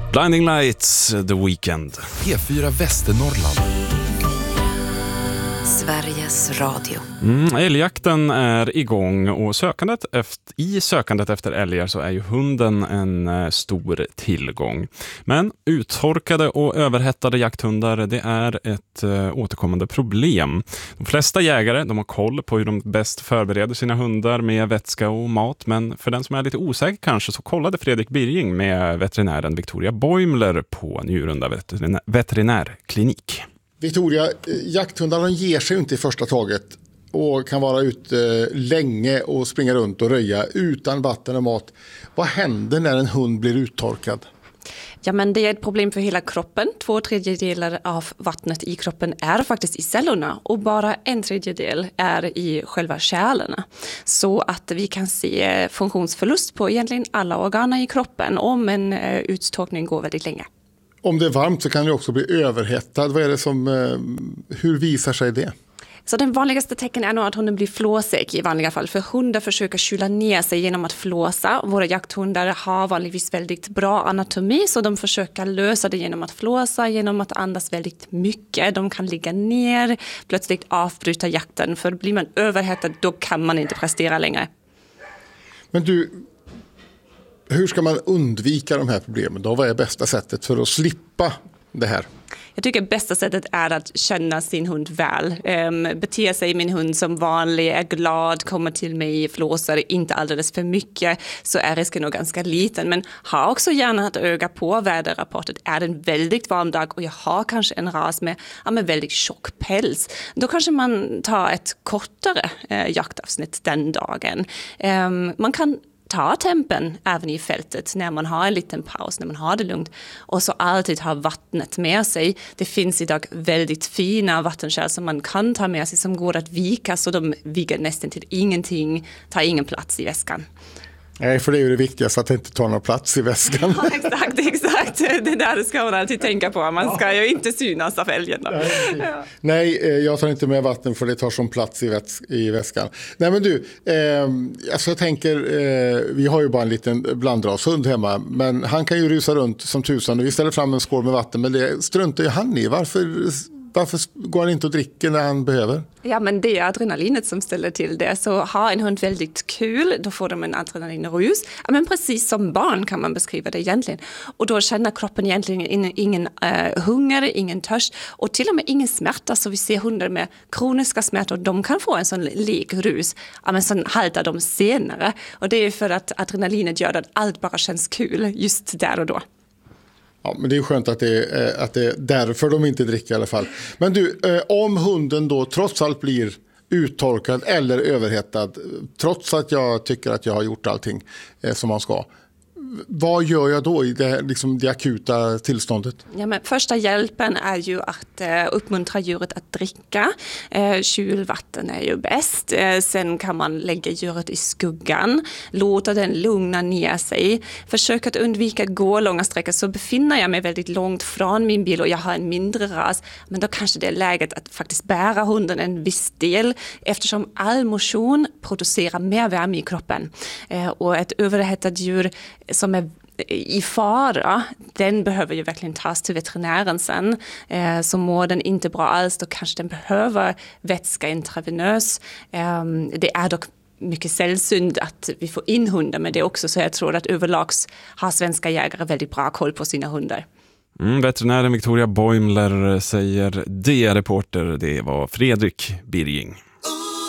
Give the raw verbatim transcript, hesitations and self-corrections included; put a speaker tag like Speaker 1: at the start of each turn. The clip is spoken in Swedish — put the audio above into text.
Speaker 1: Blinding Lights, The Weeknd.
Speaker 2: P fyra Västernorrland.
Speaker 3: Sveriges Radio.
Speaker 1: Mm, älgjakten är igång och sökandet efter, i sökandet efter älgar så är ju hunden en eh, stor tillgång. Men uttorkade och överhettade jakthundar, det är ett eh, återkommande problem. De flesta jägare, de har koll på hur de bäst förbereder sina hundar med vätska och mat, men för den som är lite osäker kanske så kollade Fredrik Birging med veterinären Victoria Boimler på Njurunda veterinär, veterinärklinik.
Speaker 4: Victoria, jakthundarna ger sig inte i första taget och kan vara ute länge och springa runt och röja utan vatten och mat. Vad händer när en hund blir uttorkad?
Speaker 5: Ja, men det är ett problem för hela kroppen. Två tredjedelar av vattnet i kroppen är faktiskt i cellorna och bara en tredjedel är i själva kärlen. Så att vi kan se funktionsförlust på egentligen alla organ i kroppen om en uttorkning går väldigt länge.
Speaker 4: Om det är varmt så kan det också bli överhettad. Vad är det som, hur visar sig det?
Speaker 5: Så den vanligaste tecken är nog att hunden blir flåsig i vanliga fall. För hundar försöker kyla ner sig genom att flåsa. Våra jakthundar har vanligtvis väldigt bra anatomi så de försöker lösa det genom att flåsa, genom att andas väldigt mycket. De kan ligga ner, plötsligt avbryta jakten. För blir man överhettad då kan man inte prestera längre.
Speaker 4: Men du, hur ska man undvika de här problemen då? Vad är bästa sättet för att slippa det här?
Speaker 5: Jag tycker bästa sättet är att känna sin hund väl. Um, bete sig min hund som vanlig, är glad, kommer till mig, flåsar inte alldeles för mycket så är risken nog ganska liten. Men ha också gärna ett öga på väderrapportet. Är det en väldigt varm dag och jag har kanske en ras med, ja, med väldigt tjock päls. Då kanske man tar ett kortare eh, jaktavsnitt den dagen. Um, man kan ta tempen även i fältet när man har en liten paus, när man har det lugnt. Och så alltid ha vattnet med sig. Det finns idag väldigt fina vattenkärl som man kan ta med sig som går att vika så de viker nästan till ingenting, tar ingen plats i väskan.
Speaker 4: Nej, för det är ju det viktigaste att det inte tar någon plats i väskan.
Speaker 5: Ja, exakt, exakt. Det där ska man alltid tänka på. Man ska ju inte synas av älgen. Då.
Speaker 4: Nej,
Speaker 5: ja.
Speaker 4: Nej, jag tar inte med vatten för det tar som plats i, väts- i väskan. Nej, men du, eh, alltså jag tänker, eh, vi har ju bara en liten blandrashund hemma, men han kan ju rusa runt som tusan och vi ställer fram en skål med vatten, men det struntar ju han i. Varför... Varför går han inte och dricker när han behöver?
Speaker 5: Ja, men det är adrenalinet som ställer till det. Så har en hund väldigt kul, då får de en adrenalinrus. Ja, men precis som barn kan man beskriva det egentligen. Och då känner kroppen egentligen ingen, ingen uh, hunger, ingen törst och till och med ingen smärta. Så vi ser hundar med kroniska smärtor, de kan få en sån lekrus. Ja, men sen haltar de senare. Och det är för att adrenalinet gör att allt bara känns kul just där och då.
Speaker 4: Ja, men det är skönt att det är, att det är därför de inte dricker i alla fall. Men du, eh, om hunden då trots allt blir uttorkad eller överhettad, trots att jag tycker att jag har gjort allting eh, som man ska, vad gör jag då i det, liksom det akuta tillståndet?
Speaker 5: Ja, men första hjälpen är ju att eh, uppmuntra djuret att dricka. Eh, kylvatten är ju bäst. Eh, sen kan man lägga djuret i skuggan. Låta den lugna ner sig. Försök att undvika att gå långa sträckor. Så befinner jag mig väldigt långt från min bil och jag har en mindre ras. Men då kanske det är läget att faktiskt bära hunden en viss del. Eftersom all motion producerar mer värme i kroppen. Eh, och ett överhettat djur som är i fara, den behöver ju verkligen tas till veterinären sen. Eh, så mår den inte bra alls, då kanske den behöver vätska intravenös. Eh, det är dock mycket sällsynt att vi får in hundar med det också, så jag tror att överlags har svenska jägare väldigt bra koll på sina hundar.
Speaker 1: Mm, veterinären Victoria Boimler säger det, reporter, det var Fredrik Birging.